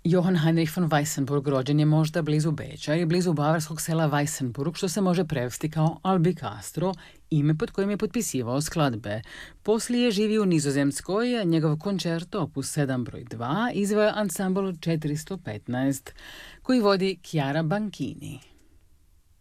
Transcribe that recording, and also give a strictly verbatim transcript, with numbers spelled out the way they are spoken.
Johann Heinrich von Weissenburg rođen je možda blizu Beča i blizu bavarskog sela Weissenburg, što se može prevesti kao Albicastro, ime pod kojim je potpisivao skladbe. Poslije živi u Nizozemskoj, a njegov koncerto opus sedam broj dva izveo ansambl četiristo petnaest, koji vodi Chiara Banchini.